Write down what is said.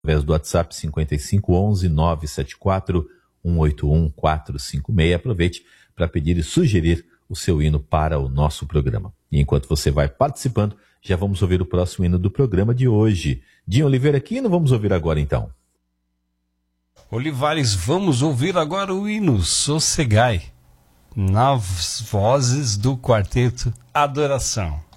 através do WhatsApp 5511-974-181-456. Aproveite para pedir e sugerir o seu hino para o nosso programa. E enquanto você vai participando, já vamos ouvir o próximo hino do programa de hoje. Dinho Oliveira aqui, não vamos ouvir agora então? Olivares, vamos ouvir agora o hino Sossegai, nas vozes do quarteto Adoração.